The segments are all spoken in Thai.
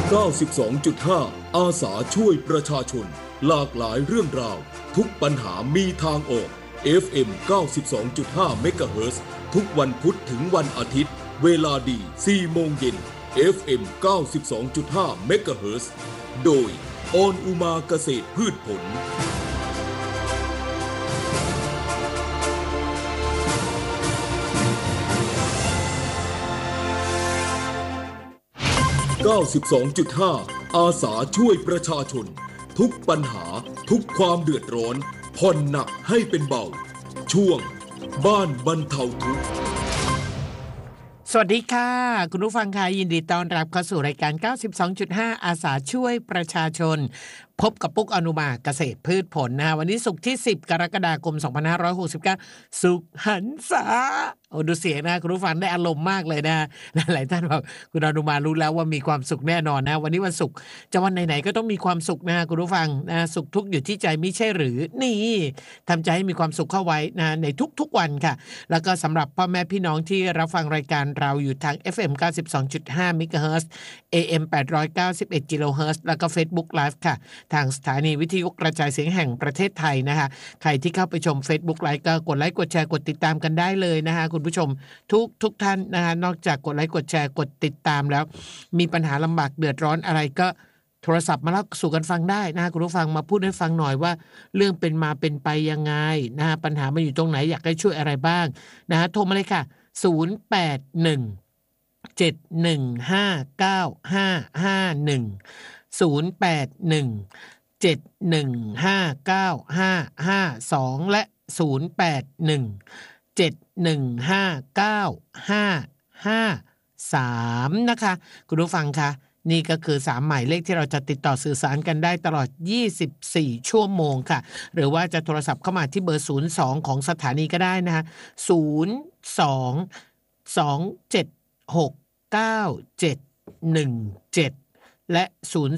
92.5 อาสาช่วยประชาชนหลากหลายเรื่องราวทุกปัญหามีทางออก FM 92.5 เมกะเฮิรตซ์ทุกวันพุธถึงวันอาทิตย์เวลาดี 4 โมงเย็น FM 92.5 เมกะเฮิรตซ์โดยออนอุมาเกษตรพืชผล92.5 อาสาช่วยประชาชนทุกปัญหาทุกความเดือดร้อนผ่อนหนักให้เป็นเบาช่วงบ้านบรรเทาทุกข์สวัสดีค่ะคุณผู้ฟังค่ะยินดีต้อนรับเข้าสู่รายการ 92.5 อาสาช่วยประชาชนพบกับปุ๊กอนุมาเกษตรพืชผลนะวันนี้ศุกร์ที่10กรกฎาคม2569สุขหันษาโอ้ดูเสียงนะคุณผู้ฟังได้อารมณ์มากเลยนะหลายท่านบอกคุณอนุมารู้แล้วว่ามีความสุขแน่นอนนะวันนี้วันศุกร์จะวันไหนๆก็ต้องมีความสุขนะคุณผู้ฟังนะสุขทุกข์อยู่ที่ใจไม่ใช่หรือนี่ทำใจให้มีความสุขเข้าไว้นะในทุกๆวันค่ะแล้วก็สำหรับพ่อแม่พี่น้องที่รับฟังรายการเราอยู่ทาง FM 92.5 MHz AM 891 กิโลเฮิรตซ์แล้วก็ Facebook Live ค่ะทางสถานีวิทยุกระจายเสียงแห่งประเทศไทยนะคะใครที่เข้าไปชม Facebook Live ก็กดไลค์กดแชร์กดติดตามกันได้เลยนะคะคุณผู้ชมทุกท่านนะคะนอกจากกดไลค์กดแชร์กดติดตามแล้วมีปัญหาลำบากเดือดร้อนอะไรก็โทรศัพท์มาเล่าสู่กันฟังได้นะคะคุณผู้ฟังมาพูดให้ฟังหน่อยว่าเรื่องเป็นมาเป็นไปยังไงนะคะปัญหามันอยู่ตรงไหนอยากให้ช่วยอะไรบ้างนะคะโทรมาเลยค่ะ0817159552และ0817159553นะคะคุณผู้ฟังคะนี่ก็คือ3หมายเลขที่เราจะติดต่อสื่อสารกันได้ตลอด24ชั่วโมงค่ะหรือว่าจะโทรศัพท์เข้ามาที่เบอร์02ของสถานีก็ได้นะคะ02-276-9717และ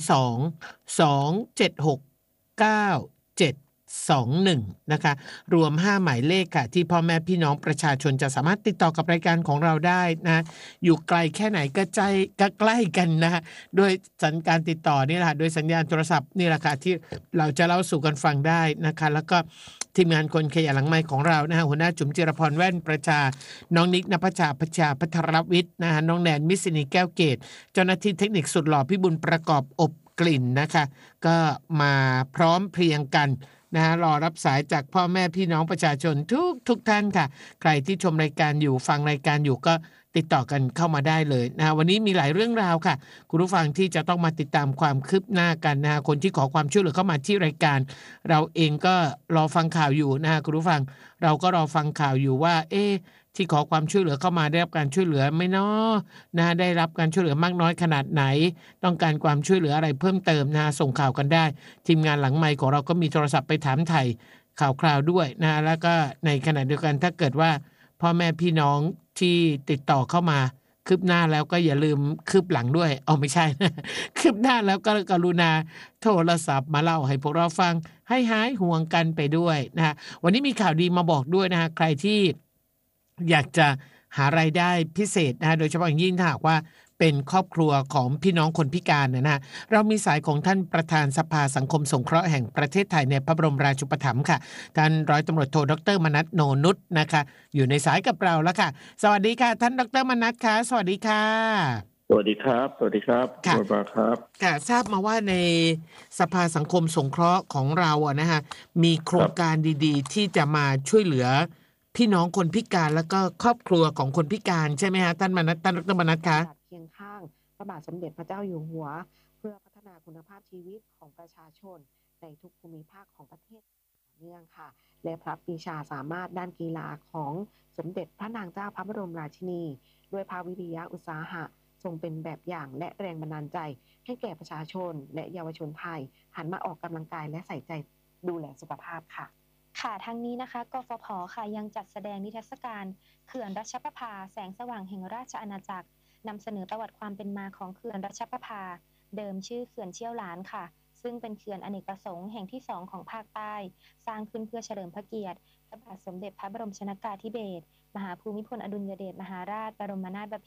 02-276-9721นะคะรวม5หมายเลขค่ะที่พ่อแม่พี่น้องประชาชนจะสามารถติดต่อกับรายการของเราได้นะอยู่ไกลแค่ไหนก็ใกล้กันนะด้วยสัญญาณติดต่อนี่แหละโดยสัญญาณโทรศัพท์นี่แหละค่ะที่เราจะเล่าสู่กันฟังได้นะคะแล้วก็ทีมงานคนขยันหลังไมค์ของเรานะฮะหัวหน้าจุ๋มจิรพรแว่นประชาน้องนิกณภัชชาพัชชาพัทรวิทย์นะฮะน้องแนนมิสซินีแก้วเกตเจ้าหน้าที่เทคนิคสุดหล่อพี่บุญประกอบอบกลิ่นนะคะก็มาพร้อมเพรียงกันนะฮะรอรับสายจากพ่อแม่พี่น้องประชาชนทุกท่านค่ะใครที่ชมรายการอยู่ฟังรายการอยู่ก็ติดต่อกันเข้ามาได้เลยนะวันนี้มีหลายเรื่องราวค่ะคุณผู้ฟังที่จะต้องมาติดตามความคืบหน้ากันนะคนที่ขอความช่วยเหลือเข้ามาที่รายการเราเองก็รอฟังข่าวอยู่นะคุณผู้ฟังเราก็รอฟังข่าวอยู่ว่าที่ขอความช่วยเหลือเข้ามาได้รับการช่วยเหลือไหมเนาะนะได้รับการช่วยเหลือมากน้อยขนาดไหนต้องการความช่วยเหลืออะไรเพิ่มเติมนะส่งข่าวกันได้ทีมงานหลังไมค์ของเราก็มีโทรศัพท์ไปถามไถ่ข่าวคราวด้วยนะแล้วก็ในขณะเดียวกันถ้าเกิดว่าพ่อแม่พี่น้องที่ติดต่อเข้ามาคืบหน้าแล้วก็อย่าลืมคืบหลังด้วยไม่ใช่นะคืบหน้าแล้วก็กรุณาโทรศัพท์มาเล่าให้พวกเราฟังให้หายห่วงกันไปด้วยนะวันนี้มีข่าวดีมาบอกด้วยนะใครที่อยากจะหารายได้พิเศษนะโดยเฉพาะอย่างยิ่งถ้าหากว่าเป็นครอบครัวของพี่น้องคนพิการนะเรามีสายของท่านประธานสภาสังคมสงเคราะห์แห่งประเทศไทยในพระบรมราชูปถัมภ์ค่ะท่านร้อยตำรวจโทดร.มนัส โนนุชนะคะอยู่ในสายกับเราแล้วค่ะสวัสดีค่ะท่านดร.มนัสค่ะสวัสดีค่ะสวัสดีครับสวัสดีครับค่ะครับค่ะทราบมาว่าในสภาสังคมสงเคราะห์ของเรานะฮะมีโครงการดีๆที่จะมาช่วยเหลือพี่น้องคนพิการแล้วก็ครอบครัวของคนพิการใช่ไหมฮะท่านมนัสท่านดร.มนัสคะเคียงข้างพระบาทสมเด็จพระเจ้าอยู่หัวเพื่อพัฒนาคุณภาพชีวิตของประชาชนในทุกภูมิภาคของประเทศเนื่องค่ะและพระปรีชาสามารถด้านกีฬาของสมเด็จพระนางเจ้าพระบรมราชินีด้วยภาวิริยะอุตสาหะทรงเป็นแบบอย่างและแรงบันดาลใจให้แก่ประชาชนและเยาวชนไทยหันมาออกกำลังกายและใส่ใจดูแลสุขภาพค่ะค่ะทั้งนี้นะคะกฟผ.ค่ะยังจัดแสดงนิทรรศการเขื่อนรัชประภาแสงสว่างแห่งราชอาณาจักรนำเสนอประวัติความเป็นมาของเขื่อนรัชประภาเดิมชื่อเขื่อนเชี่ยวหลานค่ะซึ่งเป็นเขื่อนอเนกประสงค์แห่งที่2ของภาคใต้สร้างขึ้นเพื่อเฉลิมพระเกียรติพระบาทสมเด็จพระบรมชนกาธิเบศรมหาภูมิพลอดุลยเดชมหาราชบรมนาถบพิตร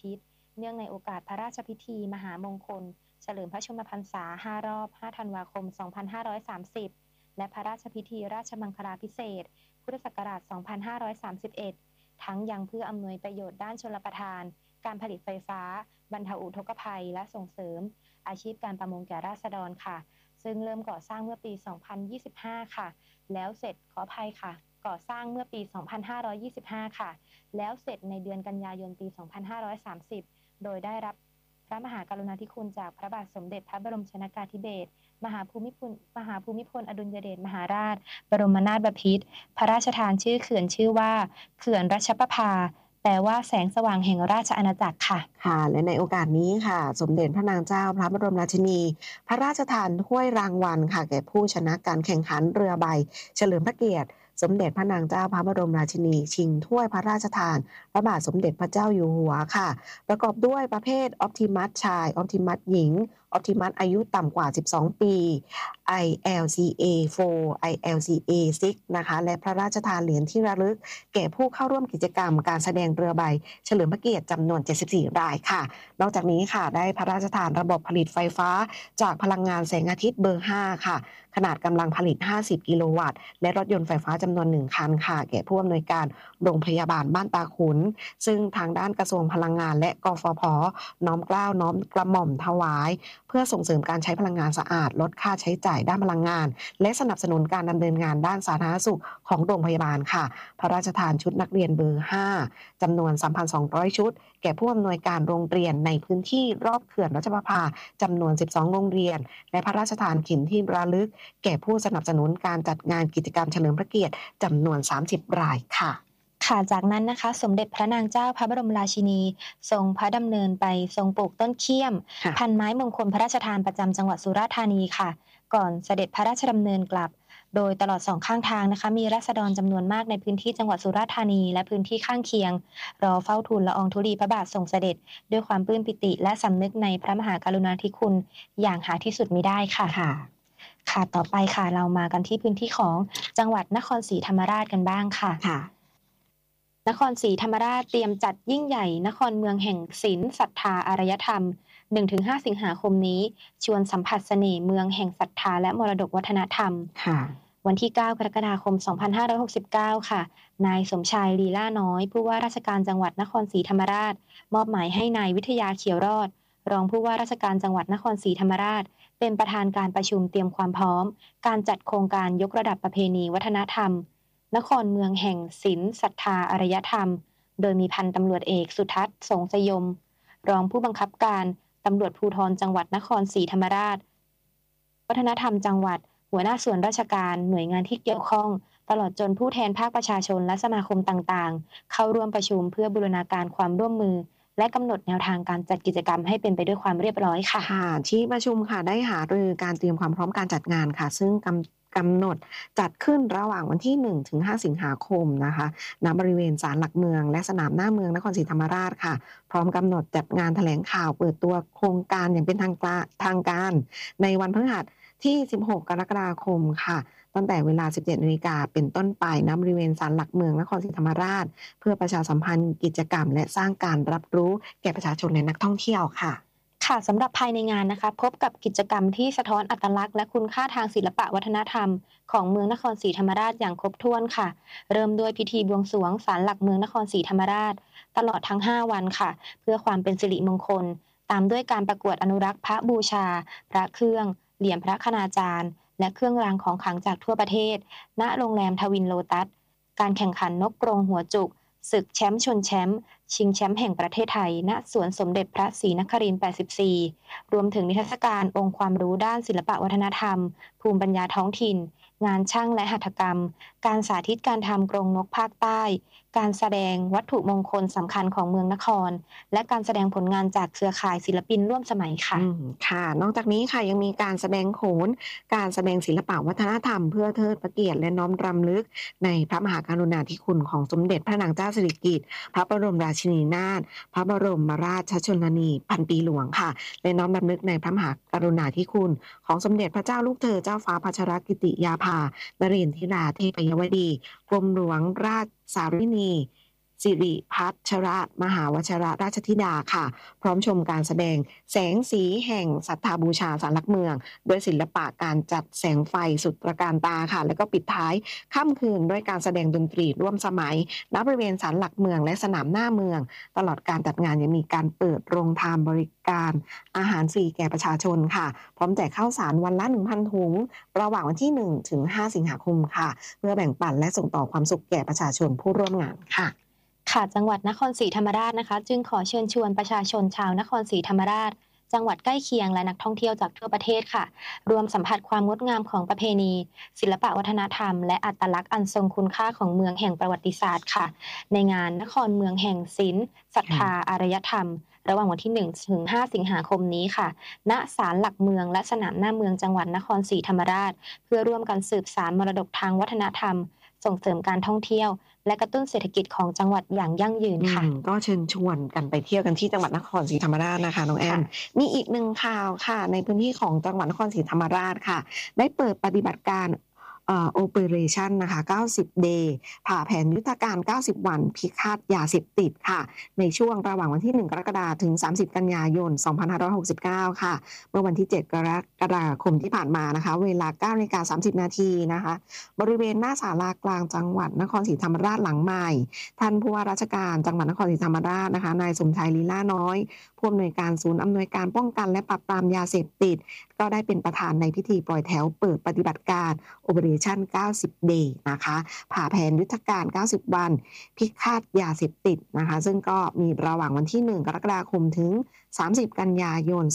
เนื่องในโอกาสพระราชพิธีมหามงคลเฉลิมพระชนมพรรษา5 รอบ 5 ธันวาคม 2530 และพระราชพิธีราชมังคลาภิเษกพุทธศักราช 2531 ทั้งยังเพื่ออำนวยประโยชน์ด้านชลประทาน การผลิตไฟฟ้า บรรเทาอุทกภัย และส่งเสริมอาชีพการประมงแก่ราษฎรค่ะ ซึ่งเริ่มก่อสร้างเมื่อปี 2025 ค่ะ แล้วเสร็จขออภัยค่ะ ก่อสร้างเมื่อปี 2525 ค่ะ แล้วเสร็จในเดือนกันยายนปี 2530 โดยได้รับพระมหากรุณาธิคุณจากพระบาทสมเด็จพระบรมชนกาธิเบศรมหาภูมิพลอดุลยเดชมหาราชบรมนาถบพิตรพระราชทานชื่อเขื่อนชื่อว่าเขื่อนรัชประภาแปลว่าแสงสว่างแห่งราชอาณาจักรค่ะค่ะและในโอกาสนี้ค่ะสมเด็จพระนางเจ้าพระบรมราชินี พระราชทานถ้วยรางวัลค่ะแก่ผู้ชนะการแข่งขันเรือใบเฉลิมพระเกียรติสมเด็จพระนางเจ้าพระบรมราชินีชิงถ้วยพระราชทานพระบาทสมเด็จพระเจ้าอยู่หัวค่ะประกอบด้วยประเภทออปติมัสชายออปติมัสหญิงออปติมัสอายุต่ำกว่า12 ปี ILCA 4 ILCA 6นะคะและพระราชทานเหรียญที่ระลึกแก่ผู้เข้าร่วมกิจกรรมการแสดงเรือใบเฉลิมพระเกียรติจำนวน74 รายค่ะนอกจากนี้ค่ะได้พระราชทานระบบผลิตไฟฟ้าจากพลังงานแสงอาทิตย์เบอร์ 5 ค่ะขนาดกำลังผลิต50 กิโลวัตต์และรถยนต์ไฟฟ้าจำนวน1 คันค่ะแก่ผู้อำนวยการโรงพยาบาลบ้านตาขุนซึ่งทางด้านกระทรวงพลังงานและกฟผ.น้อมเกล้าน้อมกระหม่อมถวายเพื่อส่งเสริมการใช้พลังงานสะอาดลดค่าใช้จ่ายด้านพลังงานและสนับสนุนการดำเนินงานด้านสาธารณสุขของโรงพยาบาลค่ะพระราชทานชุดนักเรียนเบอร์ 5 จำนวน 3,200 ชุดแก่ผู้อำนวยการโรงเรียนในพื้นที่รอบเขื่อนรัชประภาจำนวน 12 โรงเรียนและพระราชทานเข็มที่ระลึกแก่ผู้สนับสนุนการจัดงานกิจกรรมเฉลิมพระเกียรติจำนวน 30 รายค่ะค่ะจากนั้นนะคะสมเด็จพระนางเจ้าพระบรมราชินีทรงพระดำเนินไปทรงปลูกต้นเขี้ยมพันไม้มงคลพระราชทานประจำจังหวัดสุราษฎร์ธานีค่ะก่อนเสด็จพระราชดำเนินกลับโดยตลอด2ข้างทางนะคะมีราษฎรจำนวนมากในพื้นที่จังหวัดสุราษฎร์ธานีและพื้นที่ข้างเคียงรอเฝ้าทูลละอองธุลีพระบาททรงเสด็จด้วยความปลื้มปิติและสำนึกในพระมหากรุณาธิคุณอย่างหาที่สุดมิได้ค่ะค่ะต่อไปค่ะเรามากันที่พื้นที่ของจังหวัดนครศรีธรรมราชกันบ้างค่ะนครศรีธรรมราชเตรียมจัดยิ่งใหญ่นครเมืองแห่งศีลศรัทธาอารยธรรม 1-5 สิงหาคมนี้ชวนสัมผัสเสน่ห์เมืองแห่งศรัทธาและมรดกวัฒนธรรมวันที่ 9 กรกฎาคม 2569 ค่ะนายสมชายลีล่าน้อยผู้ว่าราชการจังหวัดนครศรีธรรมราชมอบหมายให้นายวิทยาเขียวรอดรองผู้ว่าราชการจังหวัดนครศรีธรรมราชเป็นประธานการประชุมเตรียมความพร้อมการจัดโครงการยกระดับประเพณีวัฒนธรรมนครเมืองแห่งศีลศรัทธาอารยธรรมโดยมีพันตำรวจเอกสุทัศน์สงสยมรองผู้บังคับการตำรวจภูธรจังหวัดนครศรีธรรมราชวัฒนธรรมจังหวัดหัวหน้าส่วนราชการหน่วยงานที่เกี่ยวข้องตลอดจนผู้แทนภาคประชาชนและสมาคมต่างๆเข้าร่วมประชุมเพื่อบูรณาการความร่วมมือและกำหนดแนวทางการจัดกิจกรรมให้เป็นไปด้วยความเรียบร้อยค่ะที่ประชุมค่ะได้หารือการเตรียมความพร้อมการจัดงานค่ะซึ่งกำหนดจัดขึ้นระหว่างวันที่ 1-5 สิงหาคมนะคะณบริเวณศาลหลักเมืองและสนามหน้าเมืองนครศรีธรรมราชค่ะพร้อมกำหนดจัดงานแถลงข่าวเปิดตัวโครงการอย่างเป็นทางการในวันพฤหัสที่ 16 กรกฎาคมค่ะตั้งแต่เวลา 17 นาฬิกาเป็นต้นไปณบริเวณศาลหลักเมืองนครศรีธรรมราชเพื่อประชาสัมพันธ์กิจกรรมและสร้างการรับรู้แก่ประชาชนและนักท่องเที่ยวค่ะสำหรับภายในงานนะคะพบกับกิจกรรมที่สะท้อนอัตลักษณ์และคุณค่าทางศิลปะวัฒนธรรมของเมืองนครศรีธรรมราชอย่างครบถ้วนค่ะเริ่มด้วยพิธีบวงสรวงศาลหลักเมืองนครศรีธรรมราชตลอดทั้ง5วันค่ะเพื่อความเป็นสิริมงคลตามด้วยการประกวดอนุรักษ์พระบูชาพระเครื่องเหรียญพระคณาจารย์และเครื่องรางของขลังจากทั่วประเทศณโรงแรมทวินโลตัสการแข่งขันนกกรงหัวจุกศึกแชมป์ชนแชมป์ชิงแชมป์แห่งประเทศไทยณสวนสมเด็จพระศรีนครินทร์ 84 รวมถึงนิทรรศการองค์ความรู้ด้านศิลปะวัฒนธรรมภูมิปัญญาท้องถิ่นงานช่างและหัตถกรรมการสาธิตการทำกรงนกภาคใต้การแสดงวัตถุมงคลสำคัญของเมืองนครและการแสดงผลงานจากเครือข่ายศิลปินร่วมสมัยค่ะค่ะนอกจากนี้ค่ะยังมีการแสดงโขนการแสดงศิลปะวัฒนธรรมเพื่อเทิดพระเกียรติและน้อมรำลึกในพระมหากรุณาธิคุณของสมเด็จพระนางเจ้าสิริกิติ์พระบรมราชินีนาถพระบรมราชชนนีพันปีหลวงค่ะและน้อมรำลึกในพระมหากรุณาธิคุณของสมเด็จพระเจ้าลูกเธอเจ้าฟ้าพัชรกิติยาภานเรศวราเทพยวดีกรมหลวงราชสารินีสิริพัชรมหาวชรราชธิดาค่ะพร้อมชมการแสดงแสงสีแห่งศรัทธาบูชาศาลหลักเมืองด้วยศิลปะการจัดแสงไฟสุดตระการตาค่ะแล้วก็ปิดท้ายค่ำคืนด้วยการแสดงดนตรีร่วมสมัยณบริเวณศาลหลักเมืองและสนามหน้าเมืองตลอดการจัดงานยังมีการเปิดโรงทานบริการอาหารฟรีแก่ประชาชนค่ะพร้อมแจกข้าวสารวันละ 1,000 ถุงระหว่างวันที่ 1 ถึง 5 สิงหาคมค่ะเพื่อแบ่งปันและส่งต่อความสุขแก่ประชาชนผู้ร่วมงานค่ะค่ะจังหวัดนครศรีธรรมราชนะคะจึงขอเชิญชวนประชาชนชาวนครศรีธรรมราชจังหวัดใกล้เคียงและนักท่องเที่ยวจากทั่วประเทศค่ะรวมสัมผัสความงดงามของประเพณีศิลปวัฒนธรรมและอัตลักษณ์อันทรงคุณค่าของเมืองแห่งประวัติศาสตร์ค่ะในงานนครเมืองแห่งศิลป์ศรัทธาอารยธรรมระหว่างวันที่ 1 ถึง 5 สิงหาคมนี้ค่ะณศาลหลักเมืองและสนามหน้าเมืองจังหวัดนครศรีธรรมราชเพื่อร่วมกันสืบสานมรดกทางวัฒนธรรมส่งเสริมการท่องเที่ยวและกระตุ้นเศรษฐกิจของจังหวัดอย่างยั่งยืนค่ะก็เชิญชวนกันไปเที่ยวกันที่จังหวัดนครศรีธรรมราชนะคะน้องแอมมีอีกหนึ่งข่าวค่ะในพื้นที่ของจังหวัดนครศรีธรรมราชค่ะได้เปิดปฏิบัติการOperation นะคะ90 Day ผ่าแผนยุทธการ90 วันพิฆาตยาเสพติดค่ะในช่วงระหว่างวันที่ 1 กรกฎาคมถึง 30 กันยายน 2569 ค่ะเมื่อวันที่ 7 กรกฎาคมที่ผ่านมานะคะเวลา 9:30 นาทีนะคะบริเวณหน้าศาลากลางจังหวัดนครศรีธรรมราชหลังใหม่ท่านผู้ว่าราชการจังหวัดนครศรีธรรมราชนะคะนายสมชายลีลาน้อยผู้อำนวยการศูนย์อำนวยการป้องกันและปราบปรามยาเสพติดก็ได้เป็นประธานในพิธีปล่อยแถวเปิดปฏิบัติการ Operation 90 Day นะคะผ่าแผนยุทธการ 90 วันพิฆาตยาเสพติดนะคะซึ่งก็มีระหว่างวันที่ 1 กรกฎาคมถึง 30 กันยายน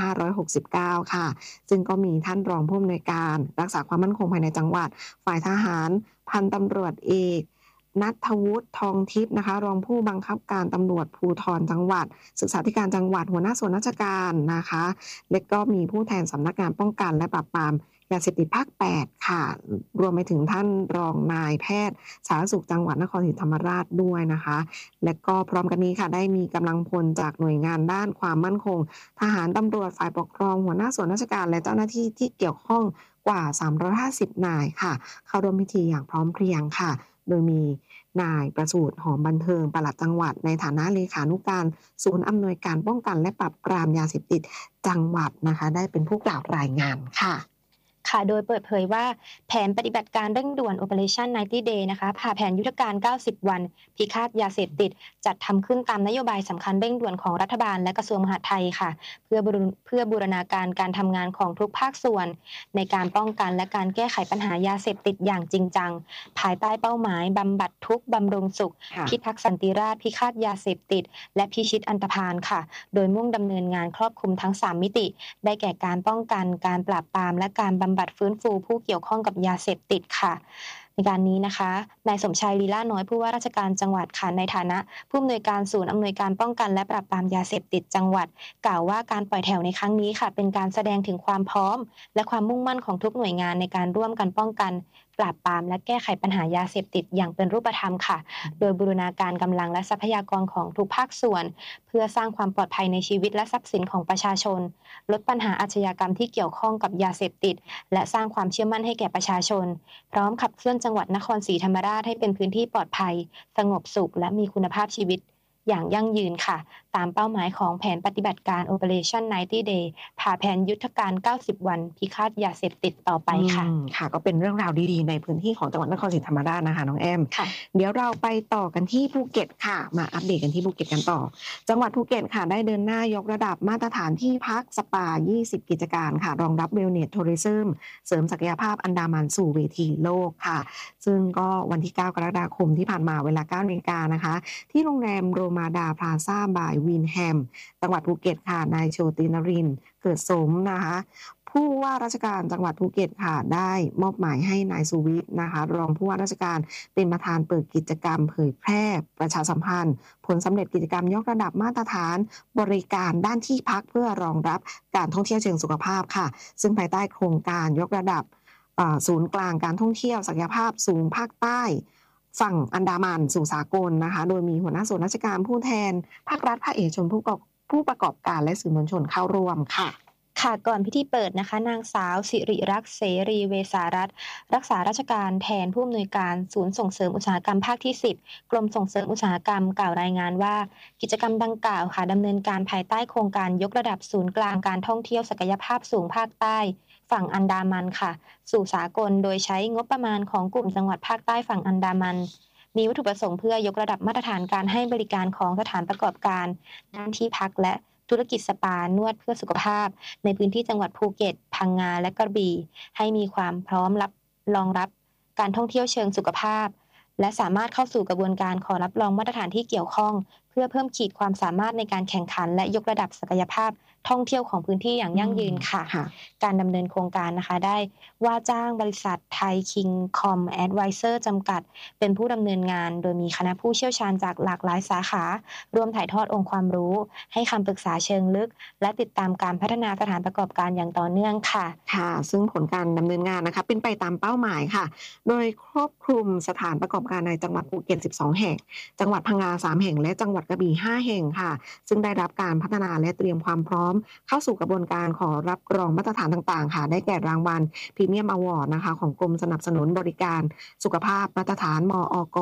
2569 ค่ะซึ่งก็มีท่านรองผู้อำนวยการรักษาความมั่นคงภายในจังหวัดฝ่ายทหารพันตำรวจเอกณัฐวุฒิทองทิพย์นะคะรองผู้บังคับการตำรวจภูธรจังหวัดศึกษาธิการจังหวัดหัวหน้าส่วนราชการนะคะและก็มีผู้แทนสำนักงานป้องกันและปราบปรามยาเสพติดภาค 8 ค่ะรวมไปถึงท่านรองนายแพทย์สาธารณสุขจังหวัดนครศรีธรรมราชด้วยนะคะและก็พร้อมกันนี้ค่ะได้มีกำลังพลจากหน่วยงานด้านความมั่นคงทหารตำรวจฝ่ายปกครองหัวหน้าส่วนราชการและเจ้าหน้าที่ที่เกี่ยวข้องกว่า 350 นายค่ะเข้าร่วมพิธีอย่างพร้อมเพรียงค่ะโดยมีนายประสูติหอมบันเทิงปลัดจังหวัดในฐานะเลขานุการศูนย์อำนวยการป้องกันและปราบปรามยาเสพติดจังหวัดนะคะได้เป็นผู้กล่าวรายงานค่ะโดยเปิดเผยว่าแผนปฏิบัติการเร่งด่วน Operation 90 Day นะคะผ่าแผนยุทธการ 90 วันพิฆาตยาเสพติดจัดทำขึ้นตามนโยบายสำคัญเร่งด่วนของรัฐบาลและกระทรวงมหาดไทยค่ะเพื่อบูรณาการการทำงานของทุกภาคส่วนในการป้องกันและการแก้ไขปัญหายาเสพติดอย่างจริงจังภายใต้เป้าหมายบำบัดทุกข์บำรุงสุขพิทักษ์สันติราษฎร์พิฆาตยาเสพติดและพิชิตอันธพาลค่ะโดยมุ่งดำเนินงานครอบคลุมทั้ง3มิติได้แก่การป้องกันการปราบปรามและการบำบัดฟื้นฟูผู้เกี่ยวข้องกับยาเสพติดค่ะในการนี้นะคะนายสมชายลีลาน้อยผู้ว่าราชการจังหวัดค่ะในฐานะผู้อำนวยการศูนย์อำนวยการป้องกันและปราบปรามยาเสพติดจังหวัดกล่าวว่าการปล่อยแถวในครั้งนี้ค่ะเป็นการแสดงถึงความพร้อมและความมุ่งมั่นของทุกหน่วยงานในการร่วมกันป้องกันปราบปรามและแก้ไขปัญหายาเสพติดอย่างเป็นรูปธรรมค่ะโดยบูรณาการกำลังและทรัพยากรของทุกภาคส่วนเพื่อสร้างความปลอดภัยในชีวิตและทรัพย์สินของประชาชนลดปัญหาอาชญากรรมที่เกี่ยวข้องกับยาเสพติดและสร้างความเชื่อมั่นให้แก่ประชาชนพร้อมขับเคลื่อนจังหวัดนครศรีธรรมราชให้เป็นพื้นที่ปลอดภัยสงบสุขและมีคุณภาพชีวิตอย่างยั่งยืนค่ะตามเป้าหมายของแผนปฏิบัติการ Operation 90 Day ผ่าแผนยุทธการ 90 วันพิฆาตยาเสพติดต่อไปค่ะค่ะก็เป็นเรื่องราวดีๆในพื้นที่ของจังหวัดนครศรีธรรมราชนะคะน้องแอมเดี๋ยวเราไปต่อกันที่ภูเก็ตค่ะมาอัปเดตกันที่ภูเก็ตกันต่อจังหวัดภูเก็ตค่ะได้เดินหน้ายกระดับมาตรฐานที่พักสปา20กิจการค่ะรองรับเวลเนสทัวริซึมเสริมศักยภาพอันดามันสู่เวทีโลกค่ะซึ่งก็วันที่9กรกฎาคมที่ผ่านมาเวลา 9 นาฬิกานะคะที่โรงแรมโรมาดาพลาซ่าบายวินแฮมจังหวัดภูเก็ตค่ะนายโชตินรินทร์เกิดสมนะคะผู้ว่าราชการจังหวัดภูเก็ตค่ะได้มอบหมายให้นายสุวิทย์นะคะรองผู้ว่าราชการเป็นประธานเปิดกิจกรรมเผยแพร่ประชาสัมพันธ์ผลสำเร็จกิจกรรมยกระดับมาตรฐานบริการด้านที่พักเพื่อรองรับการท่องเที่ยวเชิงสุขภาพค่ะซึ่งภายใต้โครงการยกระดับศูนย์กลางการท่องเที่ยวศักยภาพสูงภาคใต้ฝั่งอันดามันสู่สากลนะคะโดยมีหัวหน้าส่วนราชการผู้แทนภาครัฐภาคเอกชนผู้ประกอบการและสื่อมวลชนเข้าร่วมค่ะค่ะก่อนพิธีเปิดนะคะนางสาวสิริรักษ์เสรีเวสารัตน์รักษาราชการแทนผู้อำนวยการศูนย์ส่งเสริมอุตสาหกรรมภาคที่10กรมส่งเสริมอุตสาหกรรมกล่าวรายงานว่ากิจกรรมดังกล่าวค่ะดำเนินการภายใต้โครงการยกระดับศูนย์กลางการท่องเที่ยวศักยภาพสูงภาคใต้ฝั่งอันดามันค่ะสู่สากลโดยใช้งบประมาณของกลุ่มจังหวัดภาคใต้ฝั่งอันดามันมีวัตถุประสงค์เพื่อยกระดับมาตรฐานการให้บริการของสถานประกอบการด้านที่พักและธุรกิจสปานวดเพื่อสุขภาพในพื้นที่จังหวัดภูเก็ตพังงาและกระบี่ให้มีความพร้อมรองรับการท่องเที่ยวเชิงสุขภาพและสามารถเข้าสู่กระบวนการขอรับรองมาตรฐานที่เกี่ยวข้องเพื่อเพิ่มขีดความสามารถในการแข่งขันและยกระดับศักยภาพท่องเที่ยวของพื้นที่อย่างยั่งยืนค่ะการดำเนินโครงการนะคะได้ว่าจ้างบริษัทไทยคิงคอมแอดไวเซอร์จำกัดเป็นผู้ดำเนินงานโดยมีคณะผู้เชี่ยวชาญจากหลากหลายสาขาร่วมถ่ายทอดองค์ความรู้ให้คำปรึกษาเชิงลึกและติดตามการพัฒนาสถานประกอบการอย่างต่อเนื่องค่ะค่ะซึ่งผลการดำเนินงานนะคะเป็นไปตามเป้าหมายค่ะโดยครอบคลุมสถานประกอบการในจังหวัดภูเก็ต12แห่งจังหวัดพังงา3แห่งและจังหวัดกระบี่5แห่งค่ะซึ่งได้รับการพัฒนาและเตรียมความพร้อมเข้าสู่กระบวนการขอรับรองมาตรฐานต่างๆค่ะได้แก่รางวัลพรีเมียมอวอร์ดนะคะของกรมสนับสนุนบริการสุขภาพมาตรฐานมอก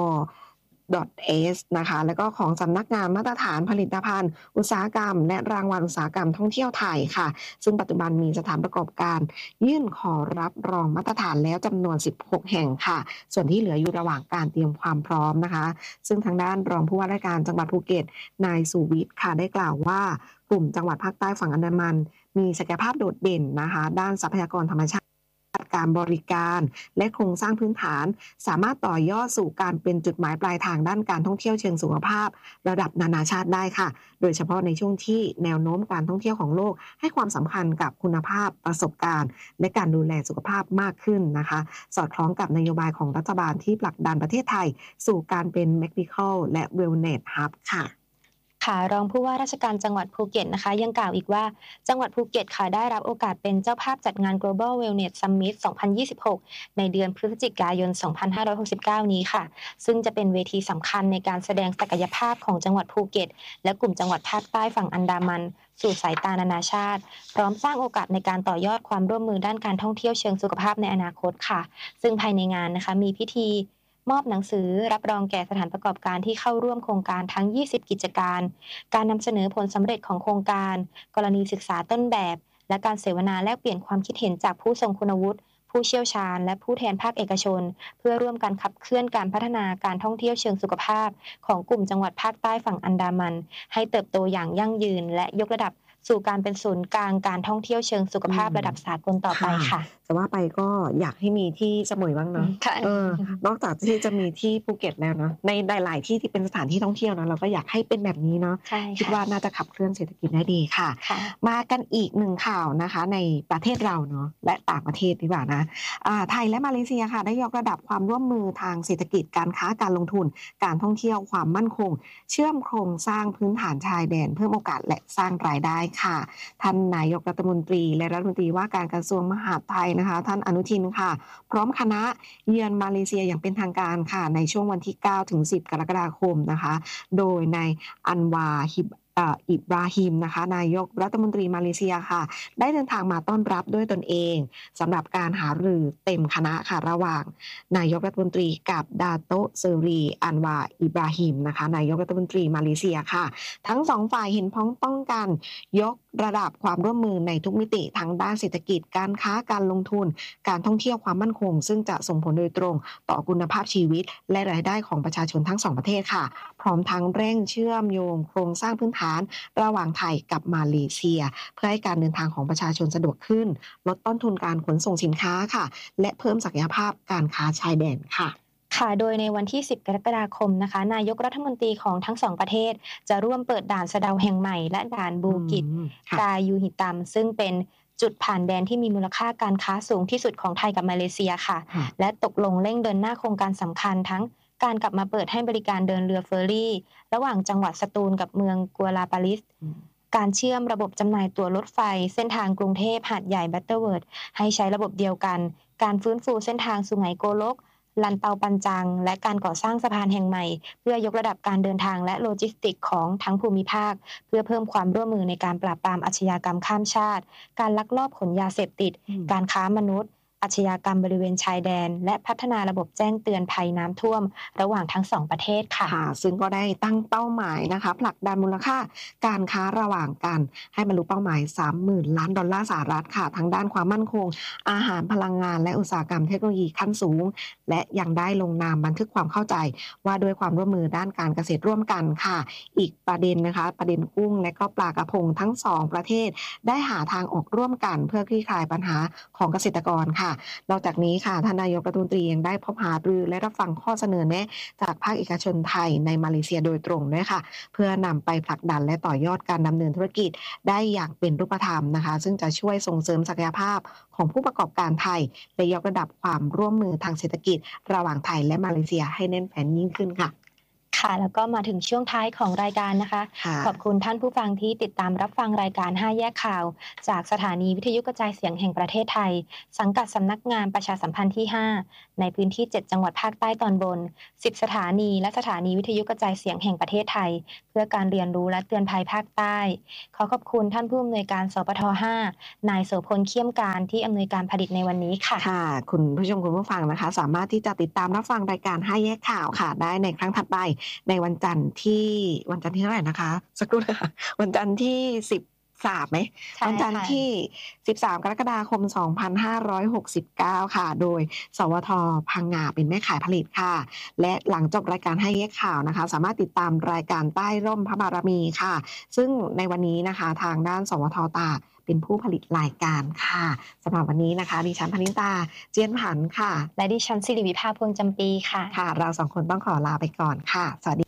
.s นะคะแล้วก็ของสำนักงานมาตรฐานผลิตภัณฑ์อุตสาหกรรมและรางวัลอุตสาหกรรมท่องเที่ยวไทยค่ะซึ่งปัจจุบันมีสถานประกอบการยื่นขอรับรองมาตรฐานแล้วจำนวน16แห่งค่ะส่วนที่เหลืออยู่ระหว่างการเตรียมความพร้อมนะคะซึ่งทางด้านรองผู้ว่าราชการจังหวัดภูเก็ตนายสุวิทย์ค่ะได้กล่าวว่ากลุ่มจังหวัดภาคใต้ฝั่งอันดามันมีศักยภาพโดดเด่นนะคะด้านทรัพยากรธรรมชาติการบริการและโครงสร้างพื้นฐานสามารถต่อยอดสู่การเป็นจุดหมายปลายทางด้านการท่องเที่ยวเชิงสุขภาพระดับนานาชาติได้ค่ะโดยเฉพาะในช่วงที่แนวโน้มการท่องเที่ยวของโลกให้ความสำคัญกับคุณภาพประสบการณ์และการดูแลสุขภาพมากขึ้นนะคะสอดคล้องกับนโยบายของรัฐบาลที่ผลักดันประเทศไทยสู่การเป็น Medical และ Wellness Hub ค่ะรองผู้ว่าราชการจังหวัดภูเก็ตนะคะยังกล่าวอีกว่าจังหวัดภูเก็ตค่ะได้รับโอกาสเป็นเจ้าภาพจัดงาน Global Wellness Summit 2026 ในเดือนพฤศจิกายน 2569 นี้ค่ะซึ่งจะเป็นเวทีสำคัญในการแสดงศักยภาพของจังหวัดภูเก็ตและกลุ่มจังหวัดภาคใต้ฝั่งอันดามันสู่สายตานานาชาติพร้อมสร้างโอกาสในการต่อยอดความร่วมมือด้านการท่องเที่ยวเชิงสุขภาพในอนาคตค่ะซึ่งภายในงานนะคะมีพิธีมอบหนังสือรับรองแก่สถานประกอบการที่เข้าร่วมโครงการทั้ง20กิจการการนำเสนอผลสำเร็จของโครงการกรณีศึกษาต้นแบบและการเสวนาแลกเปลี่ยนความคิดเห็นจากผู้ทรงคุณวุฒิผู้เชี่ยวชาญและผู้แทนภาคเอกชนเพื่อร่วมกันขับเคลื่อนการพัฒนาการท่องเที่ยวเชิงสุขภาพของกลุ่มจังหวัดภาคใต้ฝั่งอันดามันให้เติบโตอย่างยั่งยืนและยกระดับสู่การเป็นศูนย์กลางการท่องเที่ยวเชิงสุขภาพระดับสากลต่อไปค่ะแต่ว่าไปก็อยากให้มีที่สมุยบ้างเนาะนอกจากที่จะมีที่ภูเก็ตแล้วเนาะในหลายๆที่ที่เป็นสถานที่ท่องเที่ยวนะเราก็อยากให้เป็นแบบนี้เนาะคิดว่าน่าจะขับเคลื่อนเศรษฐกิจได้ดีค่ะมากันอีกหนึ่งข่าวนะคะในประเทศเราเนาะและต่างประเทศดีกว่านะไทยและมาเลเซียค่ะได้ยกระดับความร่วมมือทางเศรษฐกิจการค้าการลงทุนการท่องเที่ยวความมั่นคงเชื่อมโครงสร้างพื้นฐานชายแดนเพิ่มโอกาสและสร้างรายได้ค่ะท่านนายกรัฐมนตรีและรัฐมนตรีว่าการกระทรวงมหาดไทยนะคะท่านอนุทินค่ะพร้อมคณะเยือนมาเลเซียอย่างเป็นทางการค่ะในช่วงวันที่9ถึง10กรกฎาคมนะคะโดยนายอันวาอิบราฮิมนะคะนายกรัฐมนตรีมาเลเซียค่ะได้เดินทางมาต้อนรับด้วยตนเองสำหรับการหารือเต็มคณะค่ะระหว่างนายกรัฐมนตรีกับดาโตเซรีอันวาอิบราฮิมนะคะนายกรัฐมนตรีมาเลเซียค่ะทั้งสองฝ่ายเห็นพ้องต้องกันยกระดับความร่วมมือในทุกมิติทั้งด้านเศรษฐกิจการค้าการลงทุนการท่องเที่ยวความมั่นคงซึ่งจะส่งผลโดยตรงต่อคุณภาพชีวิตและรายได้ของประชาชนทั้งสองประเทศค่ะพร้อมทั้งเร่งเชื่อมโยงโครงสร้างพื้นฐานระหว่างไทยกับมาเลเซียเพื่อให้การเดินทางของประชาชนสะดวกขึ้นลดต้นทุนการขนส่งสินค้าค่ะและเพิ่มศักยภาพการค้าชายแดนค่ะโดยในวันที่10กรกฎาคมนะคะนายกรัฐมนตรีของทั้ง2ประเทศจะร่วมเปิดด่านสะเดาแห่งใหม่และด่านบูกิตกายูหิตัมซึ่งเป็นจุดผ่านแดนที่มีมูลค่าการค้าสูงที่สุดของไทยกับมาเลเซียค่ะและตกลงเร่งเดินหน้าโครงการสำคัญทั้งการกลับมาเปิดให้บริการเดินเรือเฟอร์รี่ระหว่างจังหวัดสตูลกับเมืองกัวลาปาลิสการเชื่อมระบบจำหน่ายตั๋วรถไฟเส้นทางกรุงเทพหาดใหญ่บัตเตอร์เวิร์ดให้ใช้ระบบเดียวกันการฟื้นฟูเส้นทางสุไหงโกลกลันเตาปันจังและการก่อสร้างสะพานแห่งใหม่เพื่อยกระดับการเดินทางและโลจิสติกของทั้งภูมิภาคเพื่อเพิ่มความร่วมมือในการปราบปรามอาชญากรรมข้ามชาติการลักลอบขนยาเสพติดการค้ามนุษย์อาชญากรรมบริเวณชายแดนและพัฒนาระบบแจ้งเตือนภัยน้ำท่วมระหว่างทั้ง2ประเทศค่ะซึ่งก็ได้ตั้งเป้าหมายนะคะผลักดันมูลค่าการค้าระหว่างกันให้บรรลุเป้าหมาย 30,000 ล้านดอลลาร์สหรัฐค่ะทั้งด้านความมั่นคงอาหารพลังงานและอุตสาหกรรมเทคโนโลยีขั้นสูงและยังได้ลงนามบันทึกความเข้าใจว่าด้วยความร่วมมือด้านการเกษตรร่วมกันค่ะอีกประเด็นนะคะประเด็นกุ้งและก็ปลากระพงทั้ง2ประเทศได้หาทางออกร่วมกันเพื่อคลี่คลายปัญหาของเกษตรกรค่ะนอกจากนี้ค่ะท่านนายกรัฐมนตรียังได้พบหารือและรับฟังข้อเสนอแนะจากภาคเอกชนไทยในมาเลเซียโดยตรงด้วยค่ะเพื่อนำไปผลักดันและต่อยอดการดำเนินธุรกิจได้อย่างเป็นรูปธรรมนะคะซึ่งจะช่วยส่งเสริมศักยภาพของผู้ประกอบการไทยและยกระดับความร่วมมือทางเศรษฐกิจระหว่างไทยและมาเลเซียให้แน่นแฟ้นยิ่งขึ้นค่ะแล้วก็มาถึงช่วงท้ายของรายการนะคะขอบคุณท่านผู้ฟังที่ติดตามรับฟังรายการ5แยกข่าวจากสถานีวิทยุกระจายเสียงแห่งประเทศไทยสังกัดสำนักงานประชาสัมพันธ์ที่5ในพื้นที่7จังหวัดภาคใต้ตอนบน10สถานีและสถานีวิทยุกระจายเสียงแห่งประเทศไทยเพื่อการเรียนรู้และเตือนภัยภาคใต้ขอขอบคุณท่านผู้อำนวยการสปท5นายโสพลเขี้ยมการที่อำนวยการผลิตในวันนี้ค่ะคุณผู้ชมคุณผู้ฟังนะคะสามารถที่จะติดตามรับฟังรายการ5แยกข่าวค่ะได้ในครั้งถัดไปในวันจันทร์ที่เท่าไหร่นะคะสักครู่นะคะวันจันทร์ที่13ไหมวันจันทร์ที่13กรกฎาคม2569ค่ะโดยสวท.พังงาเป็นแม่ขายผลิตค่ะและหลังจบรายการให้แยกข่าวนะคะสามารถติดตามรายการใต้ร่มพระบารมีค่ะซึ่งในวันนี้นะคะทางด้านสวท.ตากเป็นผู้ผลิตรายการค่ะสำหรับวันนี้นะคะดิฉันพนิตาเจียนผันค่ะและดิฉันสิริวิภาพวงจำปีค่ะเรา2คนต้องขอลาไปก่อนค่ะสวัสดี